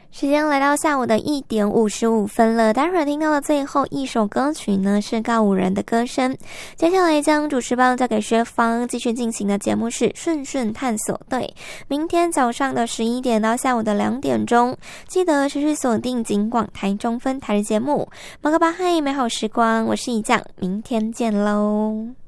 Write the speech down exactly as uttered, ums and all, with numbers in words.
时间来到下午的一点五十五分了，待会儿听到的最后一首歌曲呢是告五人的歌声。接下来将主持棒交给薛芳，继续进行的节目是顺顺探索队。明天早上的十一点到下午的两点钟，记得持续锁定警广台中分台的节目。马克巴嗨，美好时光，我是一酱，明天见喽。